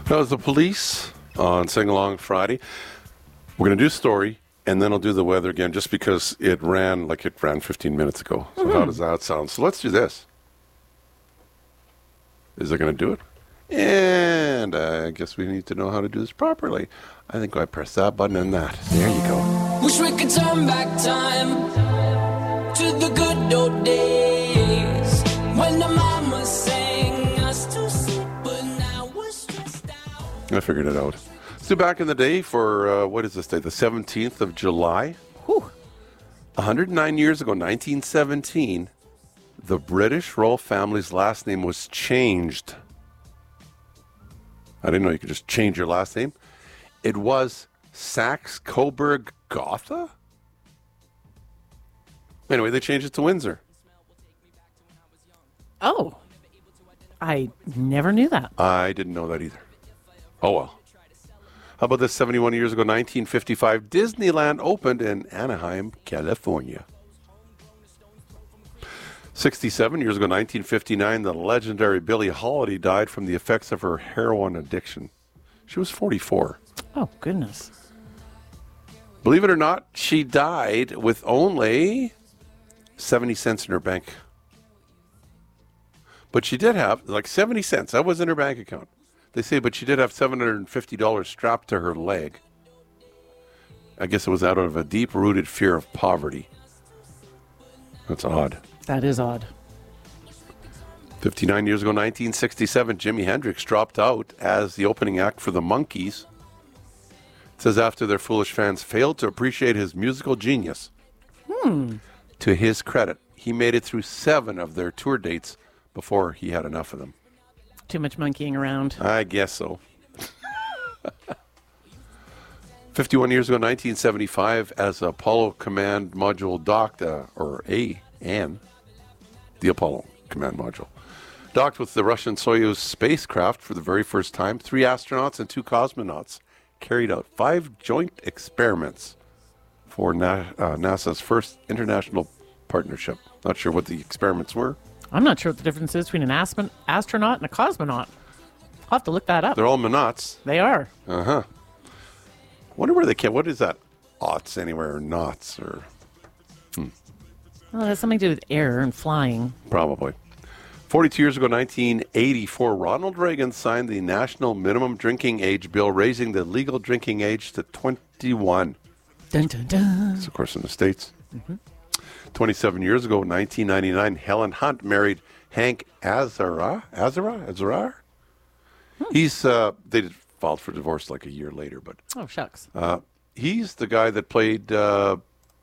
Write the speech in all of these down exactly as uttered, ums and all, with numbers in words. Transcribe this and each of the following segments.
That was the Police on Sing Along Friday. We're going to do story, and then I'll do the weather again, just because it ran like it ran fifteen minutes ago. So mm-hmm. How does that sound? So let's do this. Is it going to do it? And I guess we need to know how to do this properly. I think I press that button and that. There you go. Wish we could turn back time to the good old days when the mama sang us to sleep, but now we're stressed out. I figured it out. So back in the day for, uh, what is this day? The seventeenth of July. Whew. one hundred nine years ago, nineteen seventeen, the British royal family's last name was changed. I didn't know you could just change your last name. It was Saxe-Coburg-Gotha? Anyway, they changed it to Windsor. Oh. I never knew that. I didn't know that either. Oh, well. How about this? seventy-one years ago, nineteen fifty-five, Disneyland opened in Anaheim, California. sixty-seven years ago, nineteen fifty-nine, the legendary Billie Holiday died from the effects of her heroin addiction. She was forty-four. Oh, goodness. Believe it or not, she died with only seventy cents in her bank. But she did have, like seventy cents. That was in her bank account. They say, but she did have seven hundred fifty dollars strapped to her leg. I guess it was out of a deep-rooted fear of poverty. That's odd. That is odd. fifty-nine years ago, nineteen sixty-seven, Jimi Hendrix dropped out as the opening act for the Monkees. It says after their foolish fans failed to appreciate his musical genius. Hmm. To his credit, he made it through seven of their tour dates before he had enough of them. Too much monkeying around. I guess so. fifty-one years ago, nineteen seventy-five, as Apollo Command Module docked, uh, or A N, the Apollo Command Module, docked with the Russian Soyuz spacecraft for the very first time. Three astronauts and two cosmonauts carried out five joint experiments for Na- uh, NASA's first international partnership. Not sure what the experiments were. I'm not sure what the difference is between an aspen- astronaut and a cosmonaut. I'll have to look that up. They're all monots. They are. Uh-huh. Wonder where they came. What is that? Aughts anywhere, or knots, or... Hmm. Well, it has something to do with air and flying. Probably. forty-two years ago, nineteen eighty-four, Ronald Reagan signed the National Minimum Drinking Age Bill, raising the legal drinking age to twenty-one. Dun, dun, dun. That's, of course, in the States. Mm-hmm. twenty-seven years ago, nineteen ninety-nine, Helen Hunt married Hank Azara. Azara? Azara? Hmm. He's, uh, they did, filed for divorce like a year later, but... Oh, shucks. Uh, he's the guy that played uh,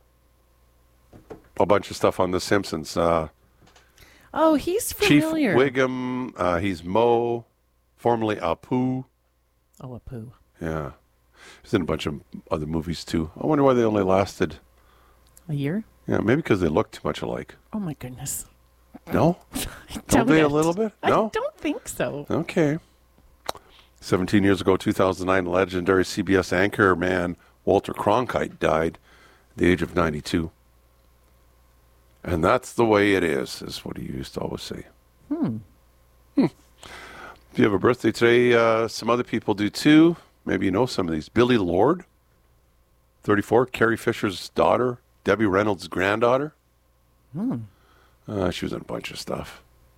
a bunch of stuff on The Simpsons. Uh, oh, he's familiar. Chief Wiggum. Uh, he's Mo, formerly Apu. Oh, Apu. Yeah. He's in a bunch of other movies, too. I wonder why they only lasted... A year? Yeah, maybe because they look too much alike. Oh, my goodness. No? Don't they a little bit? No? I don't think so. Okay. seventeen years ago, two thousand nine, legendary C B S anchor man Walter Cronkite died at the age of ninety-two. And that's the way it is, is what he used to always say. Hmm. Hmm. If you have a birthday today, uh, some other people do too. Maybe you know some of these. Billy Lord, thirty-four, Carrie Fisher's daughter, Debbie Reynolds' granddaughter. Hmm. Uh, she was in a bunch of stuff.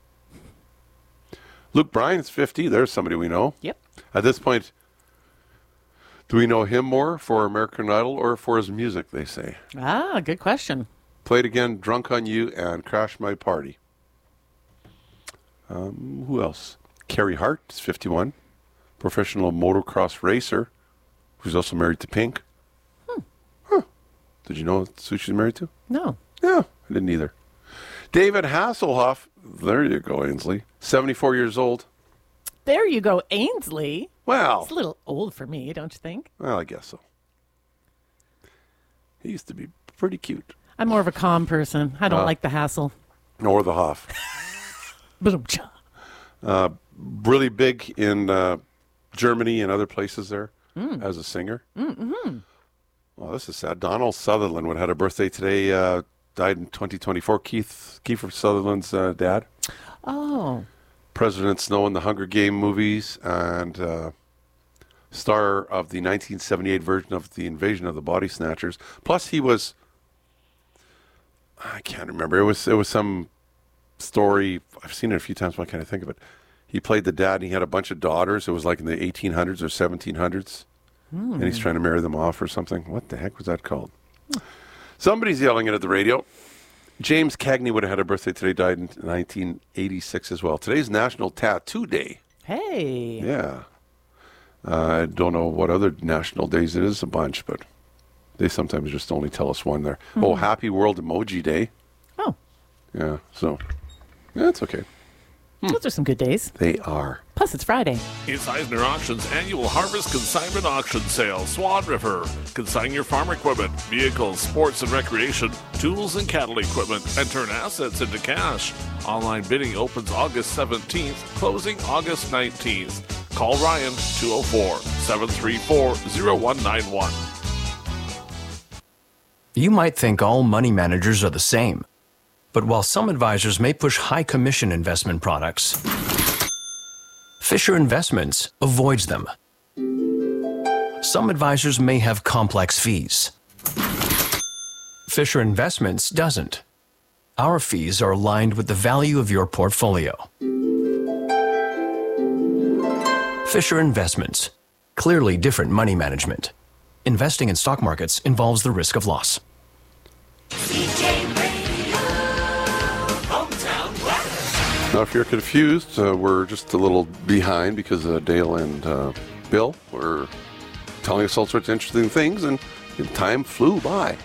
Luke Bryan's fifty. There's somebody we know. Yep. At this point, do we know him more for American Idol or for his music, they say? Ah, good question. Played again, Drunk on You, and Crash My Party. Um, who else? Carrie Hart is fifty-one. Professional motocross racer, who's also married to Pink. Hmm. Huh. Did you know who she's married to? No. Yeah, I didn't either. David Hasselhoff, there you go, Ainsley, seventy-four years old. There you go, Ainsley. Well. It's a little old for me, don't you think? Well, I guess so. He used to be pretty cute. I'm more of a calm person. I don't uh, like the hassle. Nor the Hoff. uh, really big in uh, Germany and other places there mm. as a singer. Mm-hmm. Well, this is sad. Donald Sutherland would have had a birthday today. Uh, died in twenty twenty-four. Keith Kiefer Sutherland's uh, dad. Oh. President Snow in the Hunger Game movies, and uh, star of the nineteen seventy-eight version of the Invasion of the Body Snatchers. Plus, he was, I can't remember. It was it was some story. I've seen it a few times, but I can't think of it. He played the dad, and he had a bunch of daughters. It was like in the eighteen hundreds or seventeen hundreds. Hmm. And he's trying to marry them off or something. What the heck was that called? Hmm. Somebody's yelling it at the radio. James Cagney would have had a birthday today, died in nineteen eighty-six as well. Today's National Tattoo Day. Hey. Yeah. Uh, I don't know what other national days it is, a bunch, but they sometimes just only tell us one there. Mm-hmm. Oh, Happy World Emoji Day. Oh. Yeah, so, yeah, it's okay. Hmm. Those are some good days. They are. Plus, it's Friday. It's Eisner Auctions annual Harvest Consignment Auction Sale, Swan River. Consign your farm equipment, vehicles, sports and recreation, tools and cattle equipment, and turn assets into cash. Online bidding opens August seventeenth, closing August nineteenth. Call Ryan, two oh four, seven three four, oh one nine one. You might think all money managers are the same. But while some advisors may push high commission investment products, Fisher Investments avoids them. Some advisors may have complex fees. Fisher Investments doesn't. Our fees are aligned with the value of your portfolio. Fisher Investments. Clearly different money management. Investing in stock markets involves the risk of loss. Now, if you're confused, uh, we're just a little behind because uh, Dale and uh, Bill were telling us all sorts of interesting things, and time flew by.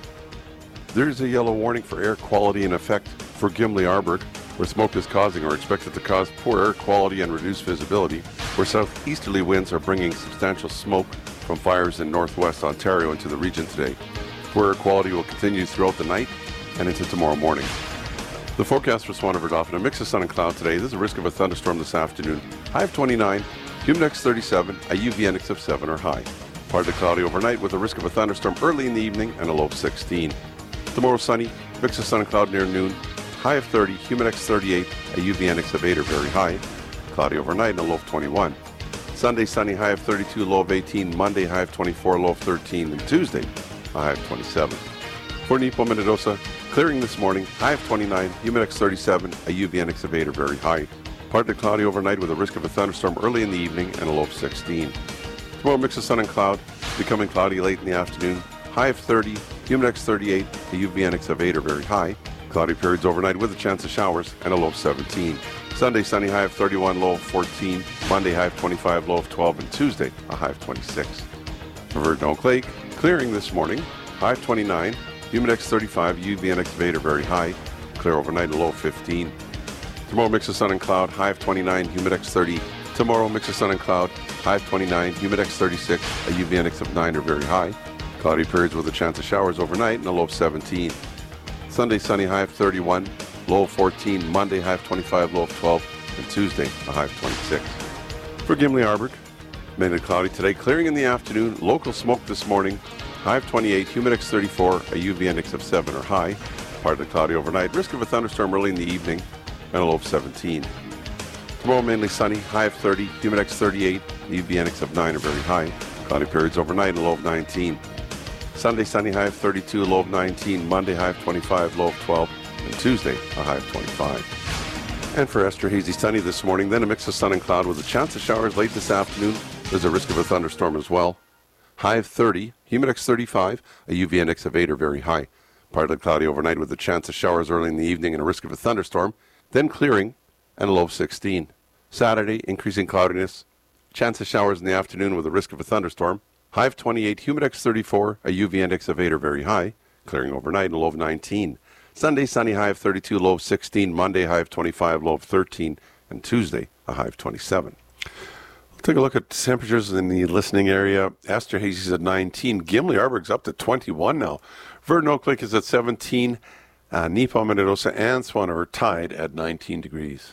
There's a yellow warning for air quality in effect for Gimli-Arburg, where smoke is causing or expected to cause poor air quality and reduced visibility, where southeasterly winds are bringing substantial smoke from fires in northwest Ontario into the region today. Poor air quality will continue throughout the night and into tomorrow morning. The forecast for Swan River Dauphin, a mix of sun and cloud today. There's a risk of a thunderstorm this afternoon. High of twenty-nine, Humidex thirty-seven, a U V index of seven or high. Partly cloudy overnight with a risk of a thunderstorm early in the evening and a low of sixteen. Tomorrow sunny, mix of sun and cloud near noon. High of thirty, Humidex thirty-eight, a U V index of eight or very high. Cloudy overnight and a low of twenty-one. Sunday sunny, high of thirty-two, low of eighteen. Monday high of twenty-four, low of thirteen. And Tuesday, a high of twenty-seven. For Nipo Minnedosa, clearing this morning, high of twenty-nine, Humidex thirty-seven, a U V index of eight or very high. Partly cloudy overnight with a risk of a thunderstorm early in the evening and a low of sixteen. Tomorrow mix of sun and cloud, becoming cloudy late in the afternoon. High of thirty, Humidex thirty-eight, a U V index of eight or very high. Cloudy periods overnight with a chance of showers and a low of seventeen. Sunday sunny, high of thirty-one, low of fourteen. Monday high of twenty-five, low of twelve. And Tuesday a high of twenty-six. For Verdun Oak Lake, clearing this morning, high of twenty-nine. Humidex thirty-five, U V index of eight or very high. Clear overnight, a low of fifteen. Tomorrow, mix of sun and cloud, high of twenty-nine, Humidex thirty. Tomorrow, mix of sun and cloud, high of twenty-nine, Humidex thirty-six, a U V index of nine or very high. Cloudy periods with a chance of showers overnight and a low of seventeen. Sunday, sunny, high of thirty-one, low of fourteen. Monday, high of twenty-five, low of twelve. And Tuesday, a high of twenty-six. For Gimli-Arburg, mainly cloudy today, clearing in the afternoon, local smoke this morning. High of twenty-eight, Humidex thirty-four, a U V index of seven or high. Partly cloudy overnight, risk of a thunderstorm early in the evening, and a low of seventeen. Tomorrow mainly sunny, high of thirty, Humidex thirty-eight, a U V index of nine or very high. Cloudy periods overnight, and a low of nineteen. Sunday sunny, high of thirty-two, low of nineteen. Monday high of twenty-five, low of twelve. And Tuesday a high of twenty-five. And for Esterhazy, sunny this morning, then a mix of sun and cloud with a chance of showers late this afternoon. There's a risk of a thunderstorm as well. High of thirty, Humidex thirty-five, a U V index of eight or very high. Partly cloudy overnight with a chance of showers early in the evening and a risk of a thunderstorm. Then clearing and a low of sixteen. Saturday, increasing cloudiness. Chance of showers in the afternoon with a risk of a thunderstorm. High of twenty-eight, Humidex thirty-four, a U V index of eight or very high. Clearing overnight and a low of nineteen. Sunday, sunny, high of thirty-two, low of sixteen. Monday, high of twenty-five, low of thirteen. And Tuesday, a high of twenty-seven. Take a look at temperatures in the listening area. Esterhazy's at nineteen. Gimli-Arburg's up to twenty-one now. Verdun Oak Lake is at seventeen. Uh, Nipo Minnedosa and Swan River tied at nineteen degrees.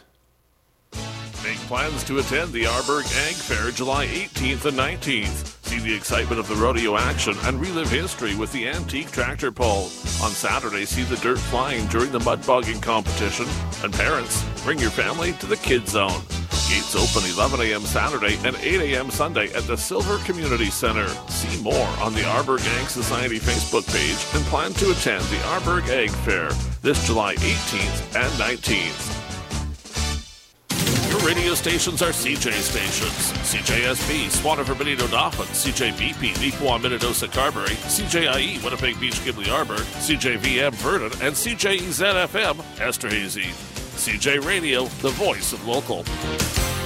Make plans to attend the Arburg Ag Fair July eighteenth and nineteenth. See the excitement of the rodeo action and relive history with the antique tractor pull. On Saturday, see the dirt flying during the mud bogging competition. And parents, bring your family to the Kids Zone. Gates open eleven a.m. Saturday and eight a.m. Sunday at the Silver Community Center. See more on the Arborg Ag Society Facebook page and plan to attend the Arborg Ag Fair this July eighteenth and nineteenth. Your radio stations are C J stations. C J S B, Swan River, Benito Dauphin, C J V P, Neepawa, Minnedosa, Carberry, C J I E, Winnipeg Beach, Ghibli Arbor, C J V M, Vernon, and C J E Z F M, Esterhazy. C J Radio, the voice of local.